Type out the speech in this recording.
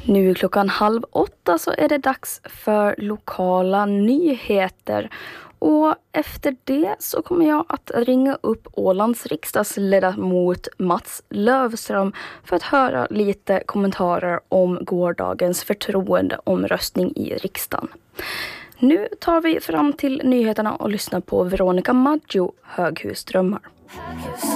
Nu klockan 7:30 så är det dags för lokala nyheter. Och efter det så kommer jag att ringa upp Ålands riksdagsledamot Mats Löfström för att höra lite kommentarer om gårdagens förtroendeomröstning i riksdagen. Nu tar vi fram till nyheterna och lyssnar på Veronica Maggio, Höghusdrömmar.